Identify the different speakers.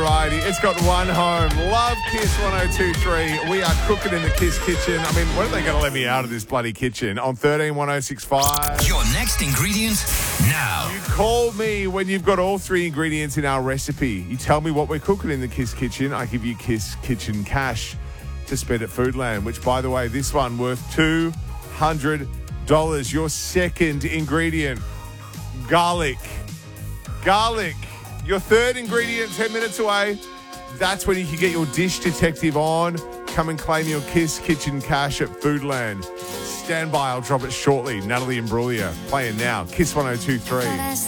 Speaker 1: variety. It's got one home. Love Kiss 102.3. We are cooking in the Kiss kitchen. I mean, when are they going to let me out of this bloody kitchen? On 131065.
Speaker 2: Your next ingredient now.
Speaker 1: You call me when you've got all three ingredients in our recipe. You tell me what we're cooking in the Kiss kitchen. I give you Kiss kitchen cash to spend at Foodland, which, by the way, this one worth $200. Your second ingredient, garlic. Garlic. Your third ingredient, 10 minutes away. That's when you can get your dish detective on. Come and claim your Kiss kitchen cash at Foodland. Stand by, I'll drop it shortly. Natalie Imbruglia playing now. Kiss 102.3.